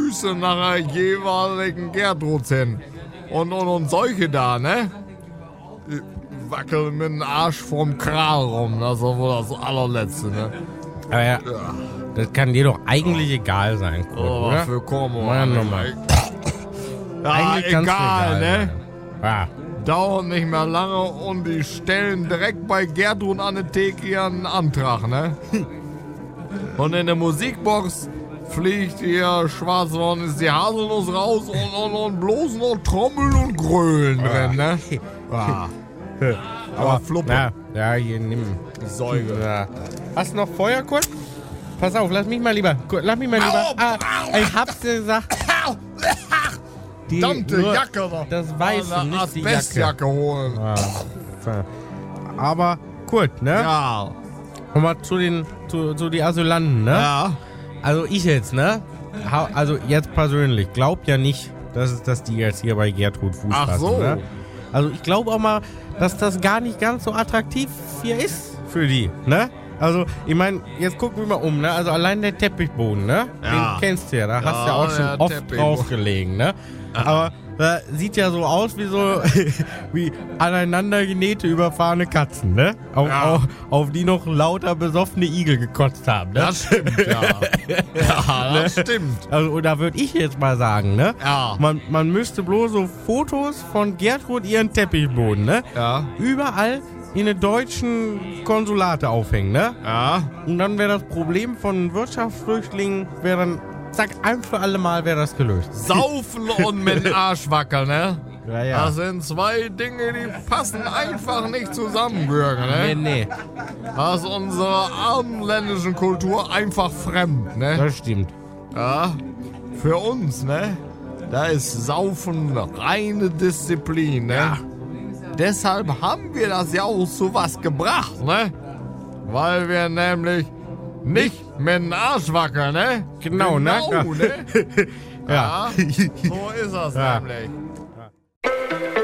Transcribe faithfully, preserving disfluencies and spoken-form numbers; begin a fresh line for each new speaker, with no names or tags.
Füße nach der jeweiligen Gertruds hin. Und, und, und solche da, ne? Die wackeln mit dem Arsch vom Kral rum. Das ist wohl das allerletzte, ne?
Aber ja, das kann dir doch eigentlich egal sein, Kurt,
Oh,
oder?
für Kormo.
Mann, nochmal.
Ja,
Eigentlich kann's dir
egal, ne?
sein. Ja.
Dauert nicht mehr lange und die stellen direkt bei Gertrud an der Theke ihren Antrag, ne? Und in der Musikbox fliegt ihr Schwarzhorn, ist die Haselnuss raus und, und, und bloß noch Trommeln und Grölen drin, ne? Ja. Aber Fluppe.
Ja, ja, hier, nimm.
Säuge.
Ja. Hast du noch Feuer, Kurt? Pass auf, lass mich mal lieber. Kurt, lass mich mal lieber. Ah, ich hab's dir gesagt. Die,
Verdammte
nur
Jacke da.
Das Weiße,
Eine
nicht die Jacke.
Asbestjacke holen.
Ah, aber Kurt, ne?
Ja.
Nochmal zu den, zu, zu die Asylanten, ne?
Ja.
Also ich jetzt, ne? Ha- Also jetzt persönlich, glaub ja nicht, dass, es- dass die jetzt hier bei Gertrud Fuß
Ach
fassen,
so.
ne? Also ich glaube auch mal, dass das gar nicht ganz so attraktiv hier ist für die, ne? Also, ich meine, jetzt gucken wir mal um, ne? Also allein der Teppichboden, ne?
Ja.
Den kennst du ja, da hast du ja
Ja,
auch schon
der
oft
Teppichboden.
drauf gelegen, ne? Aber das sieht ja so aus wie so wie aneinander genähte, überfahrene Katzen, ne? Auf,
Ja.
auf, auf die noch lauter besoffene Igel gekotzt haben, ne?
Das stimmt, ja. Ja, das stimmt.
Also, und da würde ich jetzt mal sagen, ne?
Ja.
Man, man müsste bloß so Fotos von Gertrud ihren Teppichboden, ne?
Ja.
Überall in den deutschen Konsulate aufhängen, ne?
Ja.
Und dann wäre das Problem von Wirtschaftsflüchtlingen, wäre dann, zack, ein für alle Mal wäre das gelöst.
Saufen und mit dem Arsch wackeln, ne?
Ja, ja.
Das sind zwei Dinge, die passen einfach nicht zusammen, Bürger,
Nee,
ne?
nee,
Das ist unserer abendländischen Kultur einfach fremd, ne?
das stimmt.
Ja. Für uns, ne? Da ist Saufen reine Disziplin, ne?
Ja.
Deshalb haben wir das ja auch zu was gebracht, ne? Weil wir nämlich nicht mit dem Arsch wackeln, ne?
Genau, ne?
Genau, ne?
Ja.
Ja. So ist das
Ja.
nämlich.